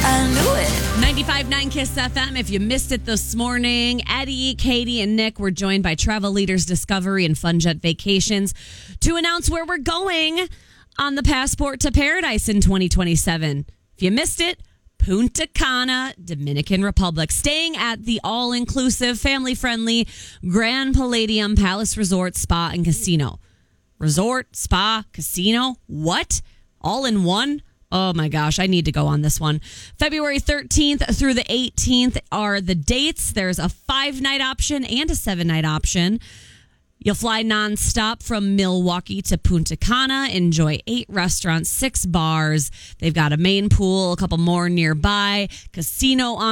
I knew it. 95.9 Kiss FM. If you missed it this morning, Eddie, Katie, and Nick were joined by Travel Leaders Discovery and FunJet Vacations to announce where we're going on the Passport to Paradise in 2027. If you missed it, Punta Cana, Dominican Republic, staying at the all-inclusive, family-friendly Grand Palladium Palace Resort, Spa, and Casino. Resort, spa, casino, what? All in one? Oh my gosh, I need to go on this one. February 13th through the 18th are the dates. There's a 5-night option and a 7-night option. You'll fly nonstop from Milwaukee to Punta Cana. Enjoy 8 restaurants, 6 bars. They've got a main pool, a couple more nearby, casino on